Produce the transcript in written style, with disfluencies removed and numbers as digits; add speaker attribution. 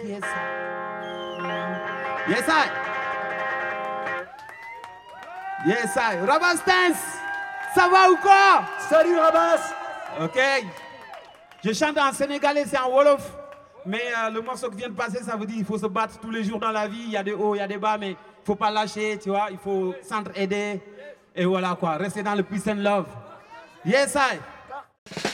Speaker 1: yes, I. Yes, I. Yes, I. Rabastens, ça va ou quoi?
Speaker 2: Salut Rabas.
Speaker 1: Ok. Je chante en sénégalais, c'est en wolof. Mais le morceau qui vient de passer, ça veut dire qu'il faut se battre tous les jours dans la vie. Il y a des hauts, il y a des bas, mais il ne faut pas lâcher, tu vois. Il faut s'entraider. Et voilà quoi, rester dans le peace and love. Yes, I.